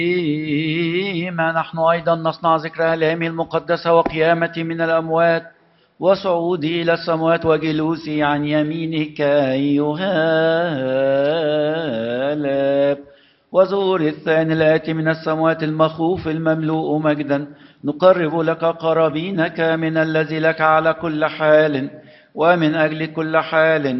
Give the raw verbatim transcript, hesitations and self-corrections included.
ما نحن أيضا نصنع ذكر آلامه المقدسة وقيامته من الأموات وصعوده إلى السماوات وجلوسه عن يمينك أيها الآب وظهور الثاني الآتي من السماوات المخوف المملوء مجدا نقرب لك قرابينك من الذي لك على كل حال ومن أجل كل حال